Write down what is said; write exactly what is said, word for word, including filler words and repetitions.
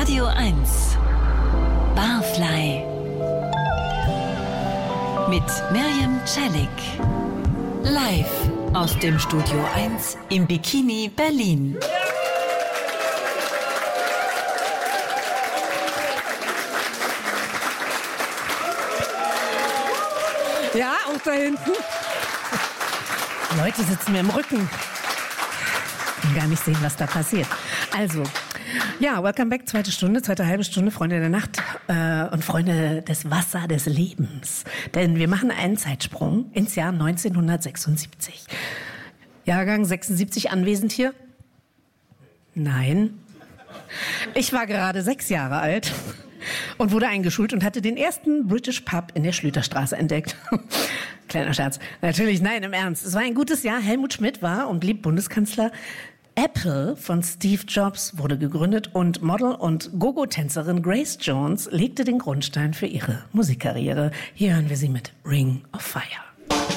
Radio eins Barfly mit Miriam Celik. Live aus dem Studio eins im Bikini Berlin. Ja, auch da hinten. Leute sitzen mir im Rücken. Ich kann gar nicht sehen, was da passiert. Also, ja, welcome back, zweite Stunde, zweite halbe Stunde, Freunde der Nacht äh, und Freunde des Wasser des Lebens. Denn wir machen einen Zeitsprung ins Jahr neunzehnhundertsechsundsiebzig. Jahrgang sechsundsiebzig anwesend hier? Nein. Ich war gerade sechs Jahre alt und wurde eingeschult und hatte den ersten British Pub in der Schlüterstraße entdeckt. Kleiner Scherz. Natürlich, nein, im Ernst. Es war ein gutes Jahr. Helmut Schmidt war und blieb Bundeskanzler. Apple von Steve Jobs wurde gegründet und Model und Gogo-Tänzerin Grace Jones legte den Grundstein für ihre Musikkarriere. Hier hören wir sie mit Ring of Fire.